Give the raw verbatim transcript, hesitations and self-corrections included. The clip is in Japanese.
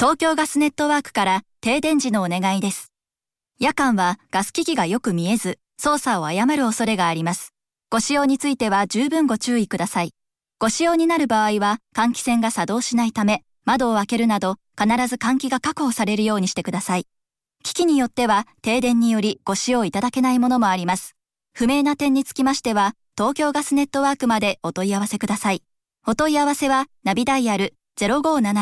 東京ガスネットワークから停電時のお願いです。夜間はガス機器がよく見えず、操作を誤る恐れがあります。ご使用については十分ご注意ください。ご使用になる場合は換気扇が作動しないため、窓を開けるなど必ず換気が確保されるようにしてください。機器によっては停電によりご使用いただけないものもあります。不明な点につきましては、東京ガスネットワークまでお問い合わせください。お問い合わせはナビダイヤルゼロごーなな